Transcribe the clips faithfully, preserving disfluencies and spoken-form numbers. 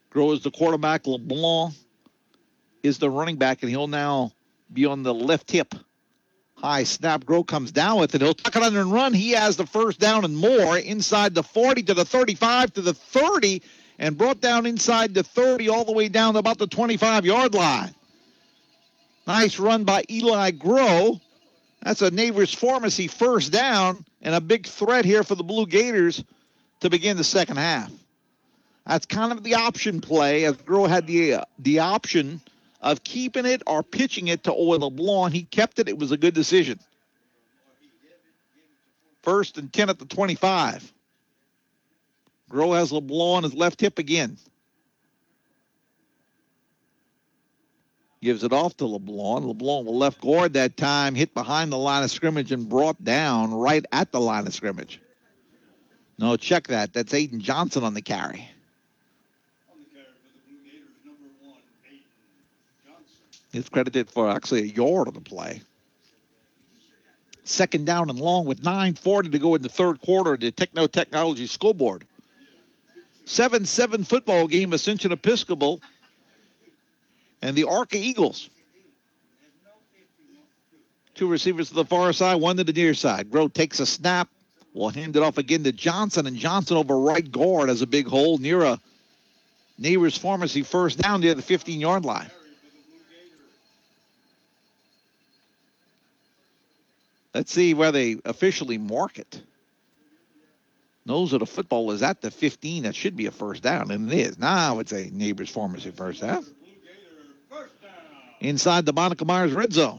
Grow is the quarterback. LeBlanc is the running back, and he'll now be on the left hip. High snap. Grow comes down with it. He'll tuck it under and run. He has the first down and more inside the forty to the thirty-five to the thirty, and brought down inside the thirty all the way down to about the twenty-five-yard line. Nice run by Eli Grow. That's a Neighbors Pharmacy first down and a big threat here for the Blue Gators to begin the second half. That's kind of the option play, as Grow had the uh, the option of keeping it or pitching it to Owen LeBlanc. He kept it. It was a good decision. First and ten at the twenty-five. Grow has LeBlanc on his left hip again. Gives it off to LeBlanc. LeBlanc will left guard that time, hit behind the line of scrimmage and brought down right at the line of scrimmage. No, check that. That's Aiden Johnson on the carry. He's credited for actually a yard on the play. Second down and long with nine forty to go in the third quarter at the Techno Technology scoreboard. seven seven football game, Ascension Episcopal and the Arca Eagles. Two receivers to the far side, one to the near side. Grow takes a snap. Will hand it off again to Johnson, and Johnson over right guard has a big hole near a Neighbors Pharmacy first down near the fifteen-yard line. Let's see where they officially mark it. Nose of the football is at the fifteen. That should be a first down, and it is. Now it's a Neighbors Pharmacy first down. Inside the Monica Myers red zone.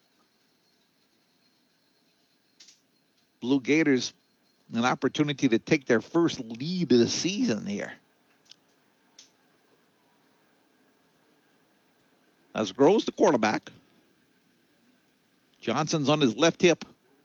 Blue Gators, an opportunity to take their first lead of the season here. As Grows the quarterback. Johnson's on his left hip.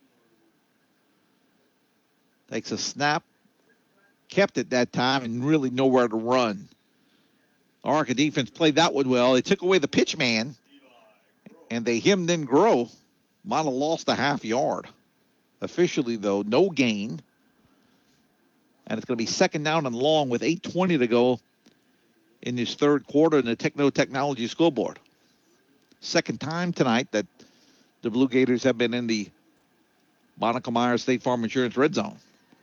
Takes a snap. Kept it that time and really nowhere to run. Arca defense played that one well. They took away the pitch man, and they hemmed in Grow. Might have lost a half yard. Officially, though, no gain. And it's going to be second down and long with eight twenty to go in this third quarter in the Techno Technology scoreboard. Second time tonight that the Blue Gators have been in the Monica Myers State Farm Insurance red zone.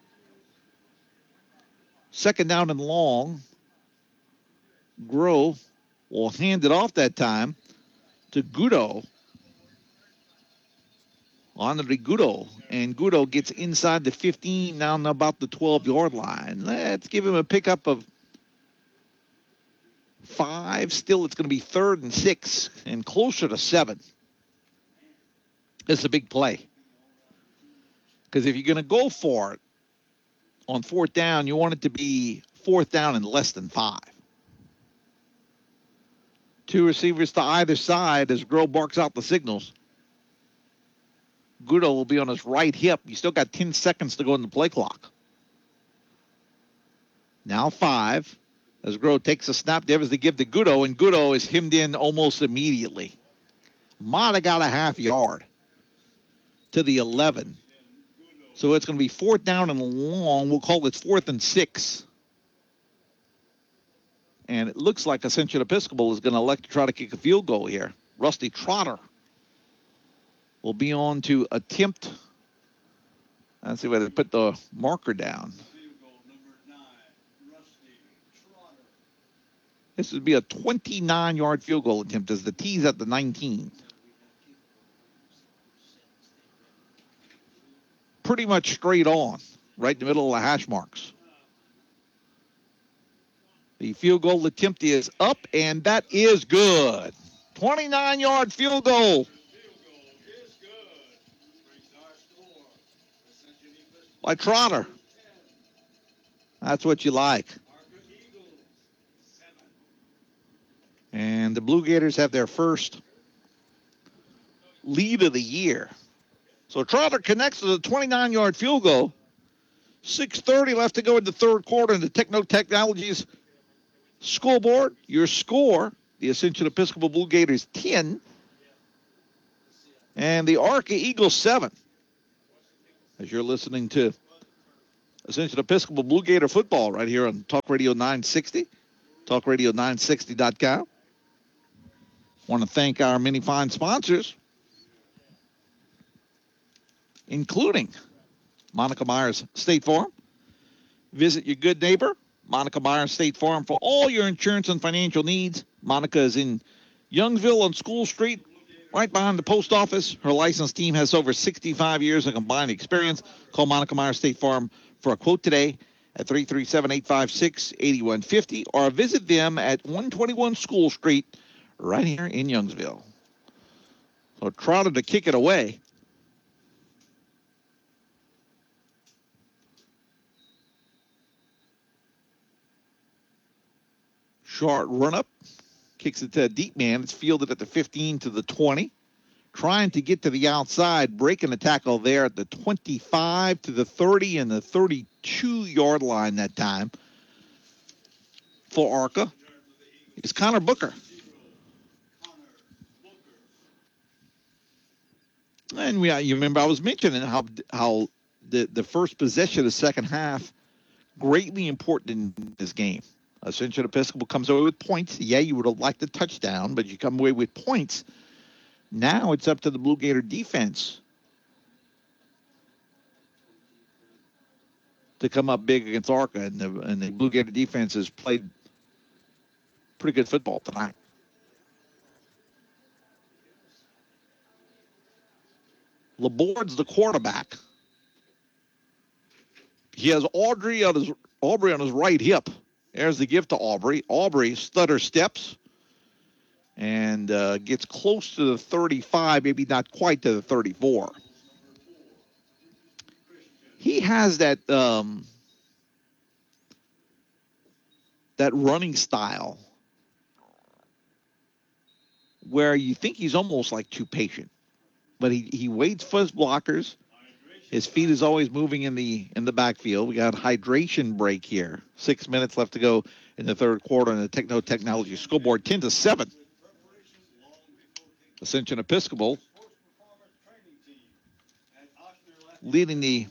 Second down and long. Grow will hand it off that time to Gudo. On to Gudo. And Gudo gets inside the fifteen, down about the twelve-yard line. Let's give him a pickup of five. Still, it's going to be third and six and closer to seven. It's a big play. Because if you're going to go for it on fourth down, you want it to be fourth down and less than five. Two receivers to either side as Grow barks out the signals. Gudo will be on his right hip. You still got ten seconds to go in the play clock. Now five. As Grow takes a snap, there is to give to Gudo, and Gudo is hemmed in almost immediately. Might have got a half yard to the eleven. So it's going to be fourth down and long. We'll call it fourth and six. And it looks like Ascension Episcopal is going to elect to try to kick a field goal here. Rusty Trotter will be on to attempt. Let's see where they put the marker down. This would be a twenty-nine-yard field goal attempt as the T's at the nineteen. Pretty much straight on, right in the middle of the hash marks. The field goal attempt is up, and that is good. twenty-nine-yard field goal. By Trotter. That's what you like. And the Blue Gators have their first lead of the year. So Trotter connects to the twenty-nine-yard field goal. six thirty left to go in the third quarter in the Techno Technologies scoreboard. Your score, the Ascension Episcopal Blue Gators ten and the Arca Eagles seven. As you're listening to Ascension Episcopal Blue Gator football right here on Talk Radio nine sixty. talk radio nine sixty dot com. Want to thank our many fine sponsors, including Monica Myers State Farm. Visit your good neighbor, Monica Myers State Farm, for all your insurance and financial needs. Monica is in Youngsville on School Street, right behind the post office. Her licensed team has over sixty-five years of combined experience. Call Monica Myers State Farm for a quote today at three three seven, eight five six, eight one five zero or visit them at one twenty-one School Street right here in Youngsville. So Trotter to kick it away. Short run up. Kicks it to a deep man. It's fielded at the fifteen to the twenty. Trying to get to the outside. Breaking the tackle there at the twenty-five to the thirty and the thirty-two-yard line that time. For Arca, it's Connor Booker. And we, you remember I was mentioning how how the, the first possession of the second half greatly important in this game. Ascension Episcopal comes away with points. Yeah, you would have liked the touchdown, but you come away with points. Now it's up to the Blue Gator defense to come up big against Arca, and the, and the Blue Gator defense has played pretty good football tonight. Laborde's the quarterback. He has Aubrey on his Aubrey on his right hip. There's the gift to Aubrey. Aubrey stutter steps and uh, gets close to the thirty-five, maybe not quite to the thirty-four. He has that um, that running style where you think he's almost like too patient, but he, he waits for his blockers. His feet is always moving in the in the backfield. We got a hydration break here. Six minutes left to go in the third quarter on the Techno Technology scoreboard, ten to seven. Ascension Episcopal leading the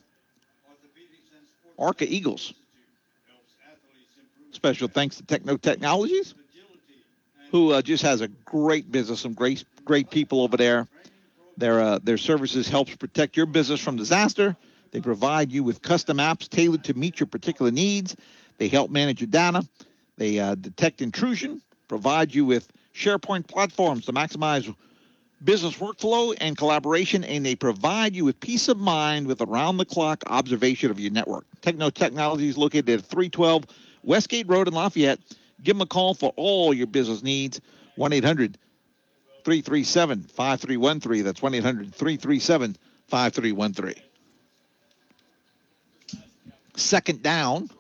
Arca Eagles. Special thanks to Techno Technologies, who uh, just has a great business, some great great people over there. Their, uh, their services helps protect your business from disaster. They provide you with custom apps tailored to meet your particular needs. They help manage your data. They uh, detect intrusion, provide you with SharePoint platforms to maximize business workflow and collaboration, and they provide you with peace of mind with around-the-clock observation of your network. Techno Technologies located at three twelve Westgate Road in Lafayette. Give them a call for all your business needs, one eight hundred three three seven, five three one three. That's one eight hundred three three seven, five three one three. Second down.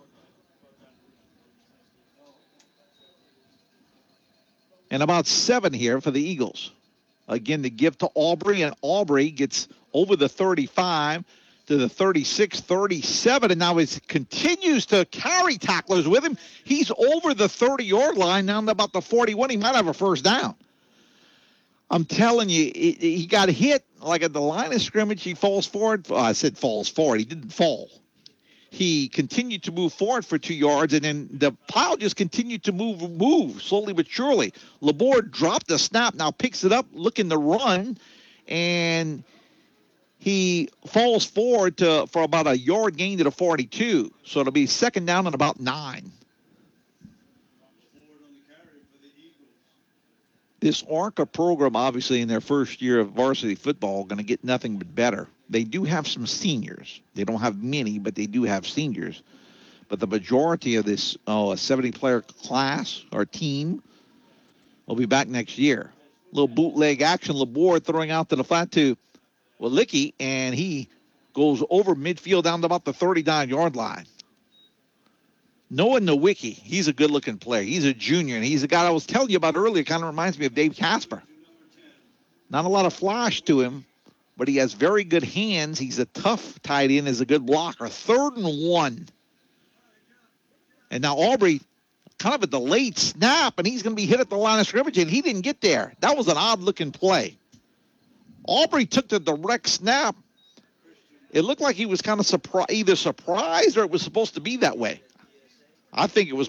And about seven here for the Eagles. Again, the give to Aubrey, and Aubrey gets over the thirty-five to the thirty-six, thirty-seven, and now he continues to carry tacklers with him. He's over the thirty-yard line, now about the forty-one. He might have a first down. I'm telling you, he got hit like at the line of scrimmage. He falls forward. Oh, I said falls forward. He didn't fall. He continued to move forward for two yards, and then the pile just continued to move, move slowly but surely. Laborde dropped the snap, now picks it up, looking to run, and he falls forward to for about a yard gain to the forty-two. So it'll be second down and about nine. This Arca program, obviously, in their first year of varsity football, going to get nothing but better. They do have some seniors. They don't have many, but they do have seniors. But the majority of this oh, a seventy-player class or team will be back next year. A little bootleg action. Laborde throwing out to the flat to Walicki, and he goes over midfield down to about the thirty-nine-yard line. Noah Nowicki, he's a good-looking player. He's a junior, and he's a guy I was telling you about earlier. Kind of reminds me of Dave Casper. Not a lot of flash to him, but he has very good hands. He's a tough tight end, is a good blocker. Third and one. And now Aubrey, kind of a delayed snap, and he's going to be hit at the line of scrimmage, and he didn't get there. That was an odd-looking play. Aubrey took the direct snap. It looked like he was kind of surpri- either surprised or it was supposed to be that way. I think it was